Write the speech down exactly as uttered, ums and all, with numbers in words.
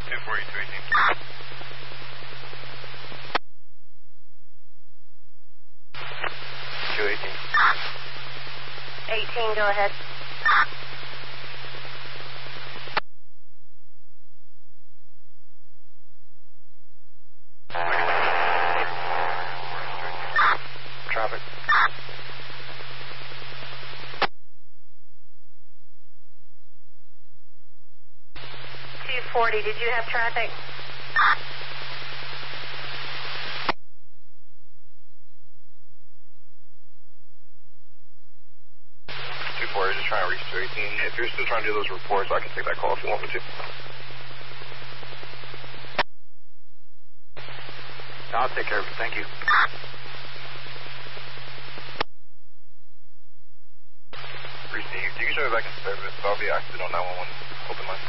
two forty, two eighteen. two eighteen. eighteen, go ahead. Traffic. two forty, did you have traffic? two forty, just trying to reach two eighteen. If you're still trying to do those reports, I can take that call if you want me to. I'll take care of it. Thank you. Receive. You can show me back in service. I'll be active on nine one one. Open line.